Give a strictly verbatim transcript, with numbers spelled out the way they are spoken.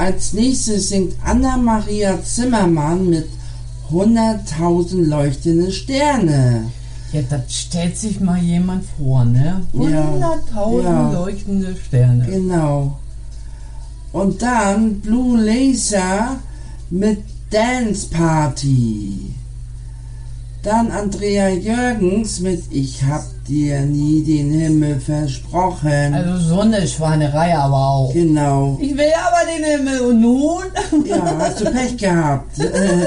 als nächstes singt Anna-Maria Zimmermann mit hunderttausend leuchtende Sterne. Ja, das stellt sich mal jemand vor, ne? Ja, hunderttausend ja. leuchtende Sterne. Genau. Und dann Blue Laser mit Dance Party. Dann Andrea Jürgens mit Ich hab dir nie den Himmel versprochen. Also so eine Schweinerei aber auch. Genau. Ich will aber den Himmel und nun? Ja, hast du Pech gehabt.